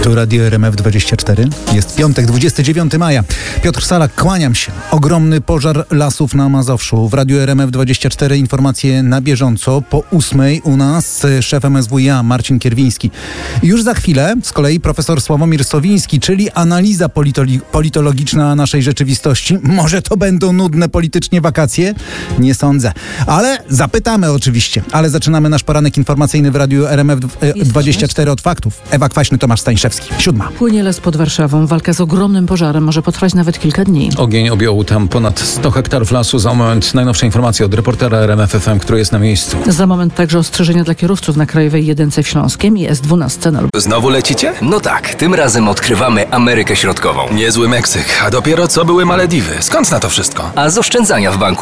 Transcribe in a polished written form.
Tu Radio RMF24. Jest piątek, 29 maja. Piotr Salak, kłaniam się. Ogromny pożar lasów na Mazowszu. W Radiu RMF24 informacje na bieżąco. Po 8:00 u nas szef MSWiA Marcin Kierwiński. Już za chwilę z kolei profesor Sławomir Sowiński, czyli analiza politologiczna naszej rzeczywistości. Może to będą nudne politycznie wakacje? Nie sądzę. Ale zapytamy oczywiście. Ale zaczynamy nasz poranek informacyjny w Radiu RMF24 od faktów. Ewa Kwaśny, Tomasz Stańszewski. 7:00. Płynie las pod Warszawą. Walka z ogromnym pożarem może potrwać nawet kilka dni. Ogień objął tam ponad 100 hektarów lasu. Za moment najnowsze informacje od reportera RMF FM, który jest na miejscu. Za moment także ostrzeżenia dla kierowców na Krajowej 1 w Śląskiem i S12 na Znowu lecicie? No tak, tym razem odkrywamy Amerykę Środkową. Niezły Meksyk, a dopiero co były Malediwy. Skąd na to wszystko? A z oszczędzania w banku